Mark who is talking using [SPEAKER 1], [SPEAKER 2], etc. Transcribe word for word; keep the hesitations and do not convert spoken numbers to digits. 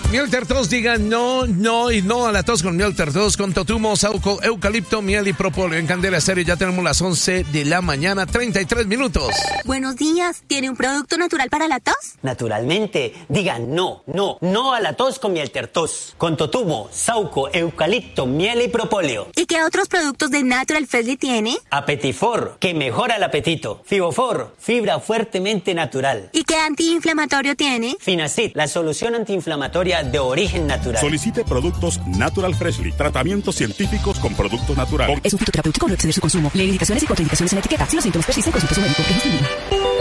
[SPEAKER 1] Miel Tertos, digan no, no y no a la tos con Miel Tertos, con totumo, sauco, eucalipto, miel y propóleo. En Candela Estéreo ya tenemos las once de la mañana, treinta y tres minutos.
[SPEAKER 2] Buenos días, ¿tiene un producto natural para la tos?
[SPEAKER 3] Naturalmente, digan no, no, no a la tos con Miel Tertos, con totumo, sauco, eucalipto, miel y propóleo.
[SPEAKER 2] ¿Y qué otros productos de Natural Freshly tiene?
[SPEAKER 3] Apetifor, que mejora el apetito. Fibofor, fibra fuertemente natural.
[SPEAKER 2] ¿Y qué antiinflamatorio tiene?
[SPEAKER 3] Finacid, la solución antiinflamatoria de origen natural.
[SPEAKER 4] Solicite productos Natural Freshly, tratamientos científicos con productos naturales.
[SPEAKER 5] Es un fitoterapéutico, no exceder su consumo. Lee indicaciones y contraindicaciones en la etiqueta. Si los síntomas persisten, consulte a su médico.